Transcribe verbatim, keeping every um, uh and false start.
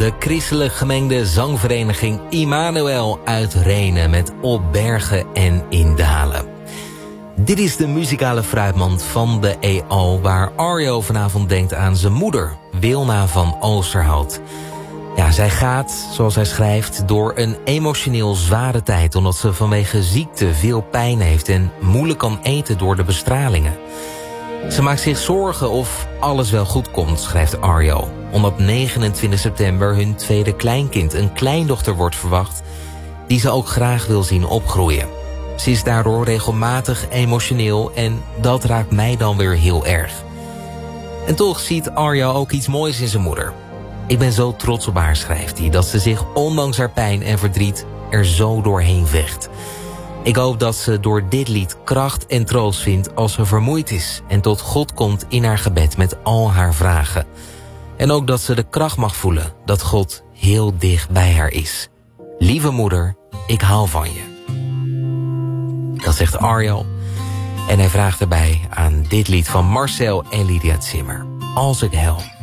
de christelijk gemengde zangvereniging Immanuel uit Rhenen met Op Bergen en in Dalen. Dit is de muzikale fruitmand van de E O, waar Arjo vanavond denkt aan zijn moeder, Wilna van Oosterhout. Ja, zij gaat, zoals hij schrijft, door een emotioneel zware tijd, omdat ze vanwege ziekte veel pijn heeft en moeilijk kan eten door de bestralingen. Ze maakt zich zorgen of alles wel goed komt, schrijft Arjo, omdat negenentwintig september hun tweede kleinkind, een kleindochter, wordt verwacht die ze ook graag wil zien opgroeien. Ze is daardoor regelmatig emotioneel en dat raakt mij dan weer heel erg. En toch ziet Arjo ook iets moois in zijn moeder. Ik ben zo trots op haar, schrijft hij, dat ze zich ondanks haar pijn en verdriet er zo doorheen vecht. Ik hoop dat ze door dit lied kracht en troost vindt als ze vermoeid is en tot God komt in haar gebed met al haar vragen. En ook dat ze de kracht mag voelen dat God heel dicht bij haar is. Lieve moeder, ik hou van je. Dat zegt Arjo. En hij vraagt erbij aan dit lied van Marcel en Lydia Zimmer. Als ik huil.